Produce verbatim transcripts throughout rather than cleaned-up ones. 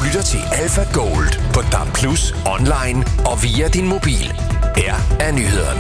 lytter til Alpha Gold på D A B plus, online og via din mobil. Her er nyhederne.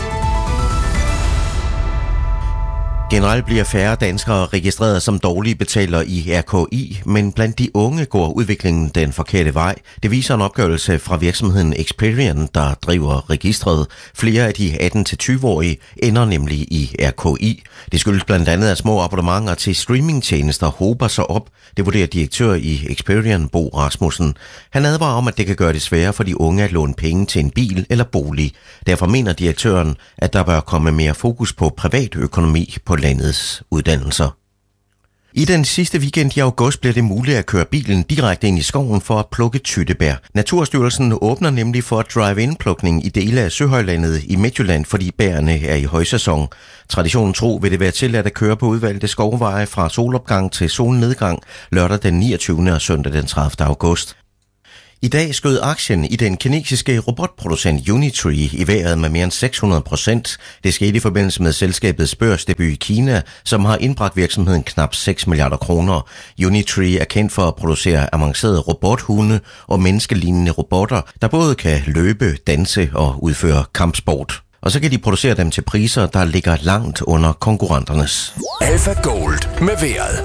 Generelt bliver færre danskere registreret som dårlige betalere i R K I, men blandt de unge går udviklingen den forkerte vej. Det viser en opgørelse fra virksomheden Experian, der driver registret. Flere af de atten til tyve-årige ender nemlig i R K I. Det skyldes blandt andet, at små abonnementer til streamingtjenester hober sig op. Det vurderer direktør i Experian, Bo Rasmussen. Han advarer om, at det kan gøre det sværere for de unge at låne penge til en bil eller bolig. Derfor mener direktøren, at der bør komme mere fokus på privatøkonomi på landets uddannelser. I den sidste weekend i august bliver det muligt at køre bilen direkte ind i skoven for at plukke tyttebær. Naturstyrelsen åbner nemlig for drive-in-plukning i dele af Søhøjlandet i Midtjylland, fordi bærene er i højsæson. Traditionen tro vil det være tilladt at køre på udvalgte skovveje fra solopgang til solnedgang lørdag den niogtyvende og søndag den tredivte august. I dag skød aktien i den kinesiske robotproducent Unitree i vejret med mere end seks hundrede procent. Det skete i forbindelse med selskabets børsdebut i Kina, som har indbragt virksomheden knap seks milliarder kroner. Unitree er kendt for at producere avancerede robothunde og menneskelignende robotter, der både kan løbe, danse og udføre kampsport. Og så kan de producere dem til priser, der ligger langt under konkurrenternes. Alpha Gold med vejret.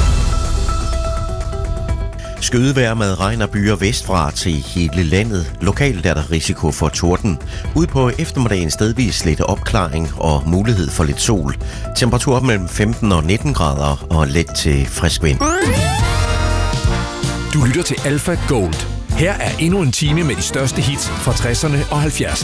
Skydevejr med regn og byer vestfra til hele landet. Lokalt er der risiko for torden. Ud på eftermiddagen stedvis lidt opklaring og mulighed for lidt sol. Temperatur mellem femten og nitten grader og let til frisk vind. Du lytter til Alpha Gold. Her er endnu en time med de største hits fra tresserne og halvfjerdserne.